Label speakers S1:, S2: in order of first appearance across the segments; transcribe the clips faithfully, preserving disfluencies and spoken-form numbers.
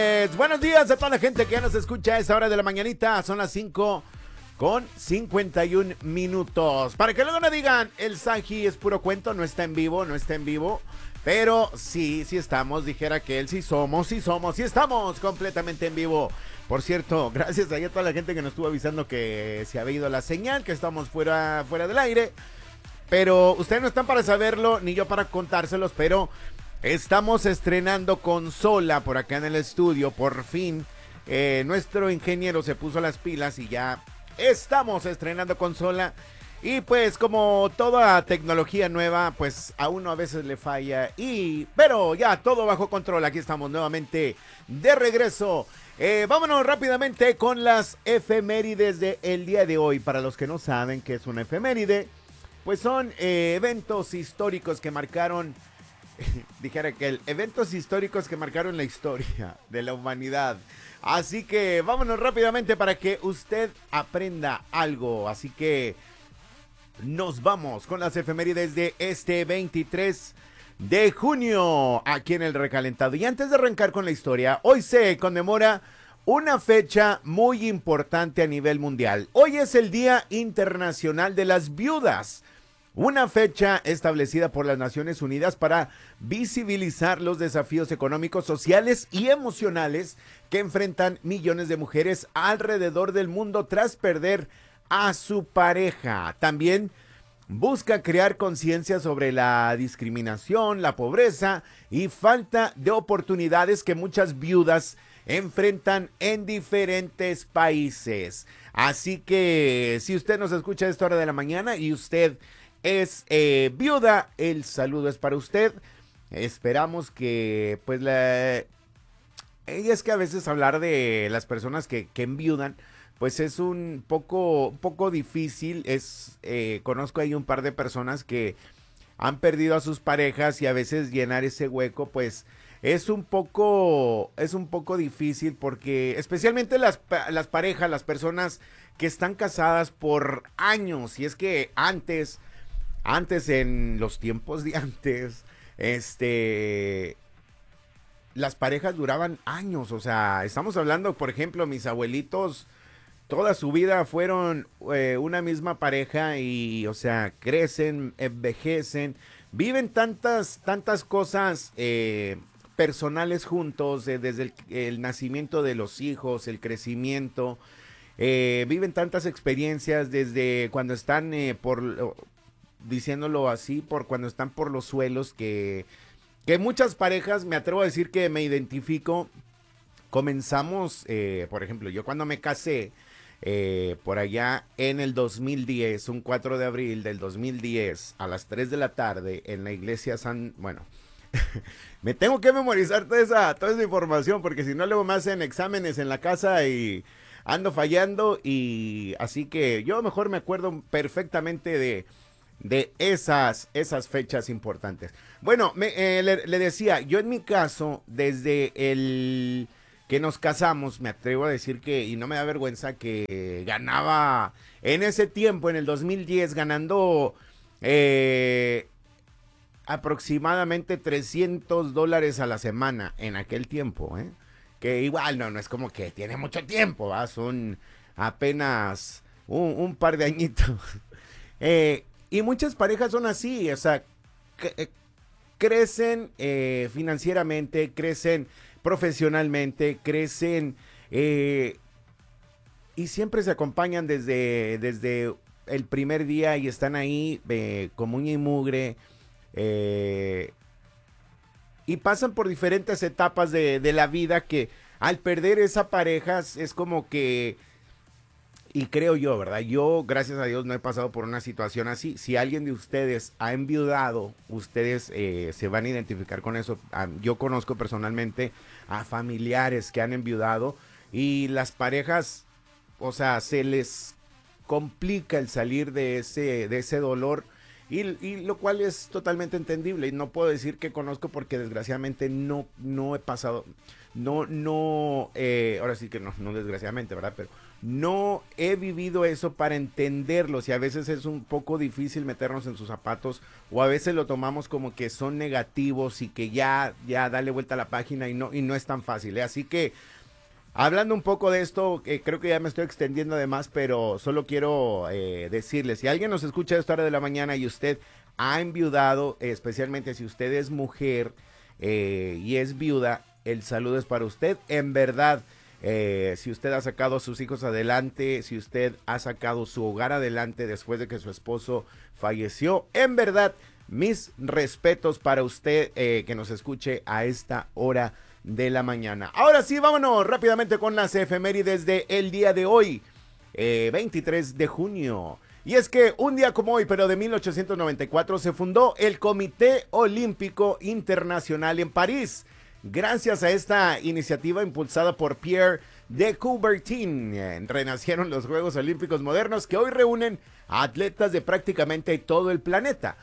S1: Pues, buenos días a toda la gente que ya nos escucha a esta hora de la mañanita. Son las cinco con cincuenta y un minutos. Para que luego no digan, el Sanji es puro cuento, no está en vivo, no está en vivo. Pero sí, sí estamos, dijera que él sí somos, sí somos, sí estamos completamente en vivo. Por cierto, gracias a toda la gente que nos estuvo avisando que se había ido la señal, que estamos fuera, fuera del aire. Pero ustedes no están para saberlo, ni yo para contárselos, pero estamos estrenando consola por acá en el estudio, por fin. Eh, nuestro ingeniero se puso las pilas y ya estamos estrenando consola. Y pues como toda tecnología nueva, pues a uno a veces le falla. Y pero ya todo bajo control, aquí estamos nuevamente de regreso. Eh, vámonos rápidamente con las efemérides del día de hoy. Para los que no saben qué es una efeméride, pues son eh, eventos históricos que marcaron... dijera que el, eventos históricos que marcaron la historia de la humanidad. Así que vámonos rápidamente para que usted aprenda algo. Así que nos vamos con las efemérides de este veintitrés de junio aquí en el Recalentado. Y antes de arrancar con la historia, hoy se conmemora una fecha muy importante a nivel mundial. Hoy es el Día Internacional de las Viudas. Una fecha establecida por las Naciones Unidas para visibilizar los desafíos económicos, sociales y emocionales que enfrentan millones de mujeres alrededor del mundo tras perder a su pareja. También busca crear conciencia sobre la discriminación, la pobreza y falta de oportunidades que muchas viudas enfrentan en diferentes países. Así que si usted nos escucha a esta hora de la mañana y usted es eh, viuda, el saludo es para usted. Esperamos que pues la... Y es que a veces hablar de las personas que, que enviudan pues es un poco, un poco difícil. Es, eh, conozco ahí un par de personas que han perdido a sus parejas y a veces llenar ese hueco pues es un poco, es un poco difícil porque especialmente las, las parejas, las personas que están casadas por años. Y es que antes... Antes, en los tiempos de antes, este, las parejas duraban años. O sea, estamos hablando, por ejemplo, mis abuelitos, toda su vida fueron eh, una misma pareja y, o sea, crecen, envejecen, viven tantas, tantas cosas eh, personales juntos, eh, desde el, el nacimiento de los hijos, el crecimiento, eh, viven tantas experiencias desde cuando están eh, por... diciéndolo así, por cuando están por los suelos, que, que muchas parejas, me atrevo a decir que me identifico, comenzamos, eh, por ejemplo, yo cuando me casé, eh, por allá en el dos mil diez, un cuatro de abril del dos mil diez, a las tres de la tarde, en la iglesia San, bueno, me tengo que memorizar toda esa, toda esa información, porque si no luego me hacen exámenes en la casa y ando fallando, y así que yo mejor me acuerdo perfectamente de... de esas, esas fechas importantes. Bueno, me, eh, le, le decía, yo en mi caso, desde el que nos casamos, me atrevo a decir que, y no me da vergüenza, que ganaba en ese tiempo, en el dos mil diez, ganando eh, aproximadamente trescientos dólares a la semana en aquel tiempo, ¿eh? Que igual no, no es como que tiene mucho tiempo, ¿va? Son apenas un, un par de añitos. eh, Y muchas parejas son así, o sea, c- crecen eh, financieramente, crecen profesionalmente, crecen eh, y siempre se acompañan desde, desde el primer día y están ahí eh, como uña y mugre eh, y pasan por diferentes etapas de, de la vida que al perder esa pareja es como que... Y creo yo, ¿verdad? Yo, gracias a Dios, no he pasado por una situación así. Si alguien de ustedes ha enviudado, ustedes eh, se van a identificar con eso. Yo conozco personalmente a familiares que han enviudado y las parejas, o sea, se les complica el salir de ese, de ese dolor Y, y lo cual es totalmente entendible. Y no puedo decir que conozco porque desgraciadamente no, no he pasado, no, no, eh, ahora sí que no, no desgraciadamente, ¿verdad? Pero no he vivido eso para entenderlos y a veces es un poco difícil meternos en sus zapatos o a veces lo tomamos como que son negativos y que ya, ya dale vuelta a la página y no, y no es tan fácil, ¿eh? Así que hablando un poco de esto, eh, creo que ya me estoy extendiendo además, pero solo quiero eh, decirles, si alguien nos escucha a esta hora de la mañana y usted ha enviudado, eh, especialmente si usted es mujer eh, y es viuda, el saludo es para usted, en verdad. Eh, si usted ha sacado a sus hijos adelante, si usted ha sacado su hogar adelante después de que su esposo falleció, en verdad, mis respetos para usted eh, que nos escuche a esta hora de la mañana. Ahora sí, vámonos rápidamente con las efemérides de el día de hoy, eh, veintitrés de junio. Y es que un día como hoy, pero de mil ochocientos noventa y cuatro, se fundó el Comité Olímpico Internacional en París. Gracias a esta iniciativa impulsada por Pierre de Coubertin, eh, renacieron los Juegos Olímpicos modernos que hoy reúnen a atletas de prácticamente todo el planeta.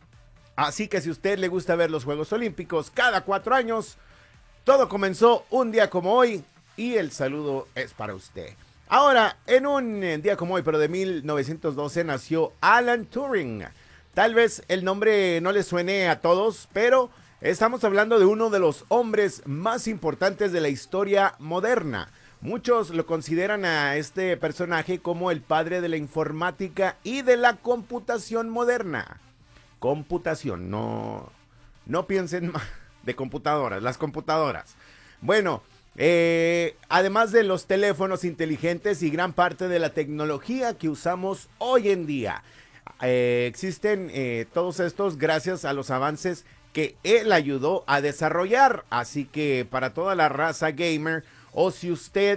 S1: Así que si a usted le gusta ver los Juegos Olímpicos cada cuatro años, todo comenzó un día como hoy y el saludo es para usted. Ahora, en un día como hoy, pero de mil novecientos doce, nació Alan Turing. Tal vez el nombre no le suene a todos, pero estamos hablando de uno de los hombres más importantes de la historia moderna. Muchos lo consideran a este personaje como el padre de la informática y de la computación moderna. Computación, no, no piensen más de computadoras, las computadoras. Bueno, eh, además de los teléfonos inteligentes y gran parte de la tecnología que usamos hoy en día, eh, existen eh, todos estos gracias a los avances que él ayudó a desarrollar. Así que para toda la raza gamer, o si usted,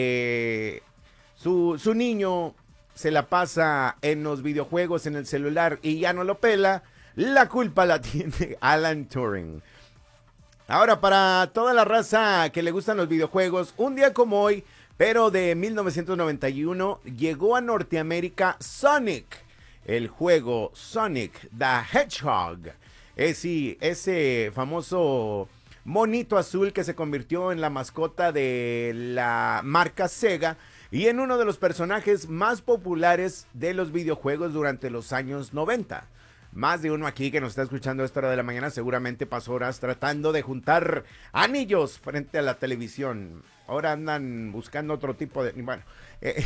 S1: eh, su, su niño se la pasa en los videojuegos, en el celular y ya no lo pela, la culpa la tiene Alan Turing. Ahora, para toda la raza que le gustan los videojuegos, un día como hoy, pero de mil novecientos noventa y uno, llegó a Norteamérica Sonic, el juego Sonic the Hedgehog. Eh, sí, ese famoso monito azul que se convirtió en la mascota de la marca Sega y en uno de los personajes más populares de los videojuegos durante los años noventa. Más de uno aquí que nos está escuchando a esta hora de la mañana seguramente pasó horas tratando de juntar anillos frente a la televisión. Ahora andan buscando otro tipo de... Bueno, eh,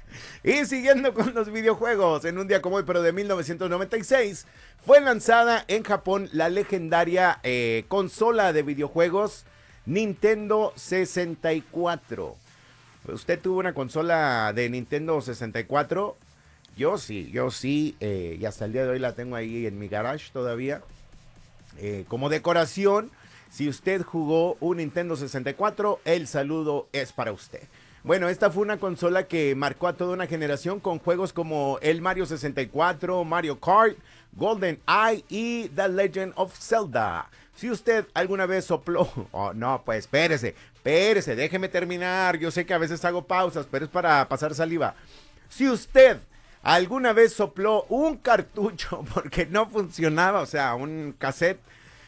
S1: y siguiendo con los videojuegos, en un día como hoy, pero de mil novecientos noventa y seis, fue lanzada en Japón la legendaria eh, consola de videojuegos Nintendo sesenta y cuatro. ¿Usted tuvo una consola de Nintendo sesenta y cuatro? Yo sí, yo sí, eh, y hasta el día de hoy la tengo ahí en mi garage todavía. Eh, como decoración, si usted jugó un Nintendo sesenta y cuatro, el saludo es para usted. Bueno, esta fue una consola que marcó a toda una generación con juegos como el Mario sesenta y cuatro, Mario Kart, Golden Eye y The Legend of Zelda. Si usted alguna vez sopló... Oh, no, pues espérese, espérese, déjeme terminar. Yo sé que a veces hago pausas, pero es para pasar saliva. Si usted alguna vez sopló un cartucho porque no funcionaba, o sea, un cassette,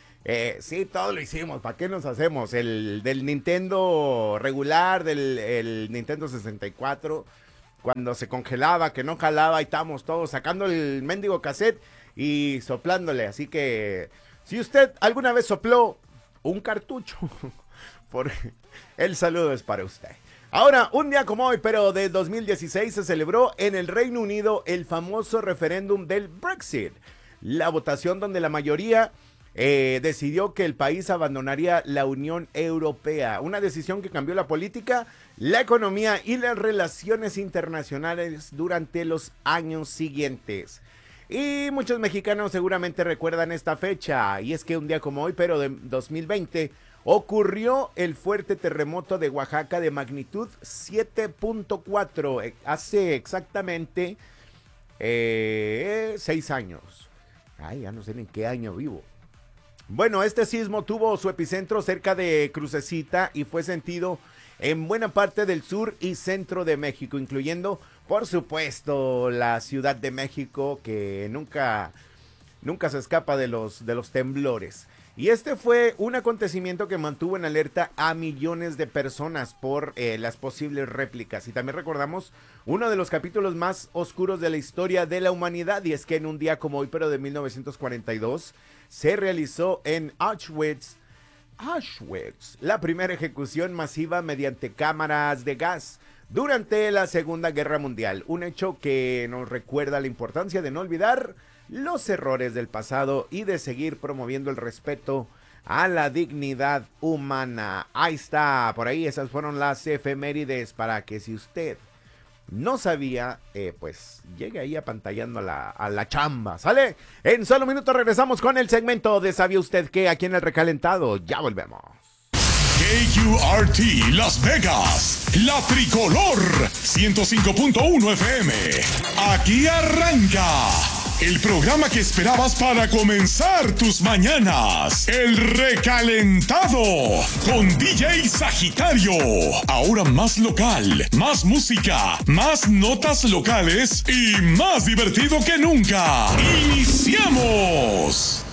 S1: eh, sí, todo lo hicimos, ¿para qué nos hacemos? El del Nintendo regular, del el Nintendo sesenta y cuatro, cuando se congelaba, que no jalaba, y estábamos todos sacando el mendigo cassette y soplándole. Así que, si usted alguna vez sopló un cartucho, por, el saludo es para usted. Ahora, un día como hoy, pero de dos mil dieciséis, se celebró en el Reino Unido el famoso referéndum del Brexit. La votación donde la mayoría eh, decidió que el país abandonaría la Unión Europea. Una decisión que cambió la política, la economía y las relaciones internacionales durante los años siguientes. Y muchos mexicanos seguramente recuerdan esta fecha. Y es que un día como hoy, pero de dos mil veinte... ocurrió el fuerte terremoto de Oaxaca de magnitud siete punto cuatro, hace exactamente eh, seis años. Ay, ya no sé en qué año vivo. Bueno, este sismo tuvo su epicentro cerca de Crucecita y fue sentido en buena parte del sur y centro de México, incluyendo, por supuesto, la Ciudad de México, que nunca... nunca se escapa de los, de los temblores. Y este fue un acontecimiento que mantuvo en alerta a millones de personas por eh, las posibles réplicas. Y también recordamos uno de los capítulos más oscuros de la historia de la humanidad, y es que en un día como hoy, pero de mil novecientos cuarenta y dos, se realizó en Auschwitz, Auschwitz, la primera ejecución masiva mediante cámaras de gas durante la Segunda Guerra Mundial. Un hecho que nos recuerda la importancia de no olvidar los errores del pasado y de seguir promoviendo el respeto a la dignidad humana. Ahí está, por ahí esas fueron las efemérides para que si usted no sabía, eh, pues llegue ahí apantallando a la, a la chamba, ¿sale? En solo minutos regresamos con el segmento de ¿Sabía usted qué? Aquí en El Recalentado. Ya volvemos.
S2: K Q R T Las Vegas, la tricolor, ciento cinco punto uno F M. Aquí arranca el programa que esperabas para comenzar tus mañanas. El Recalentado con D J Sagitario. Ahora más local, más música, más notas locales y más divertido que nunca. ¡Iniciamos!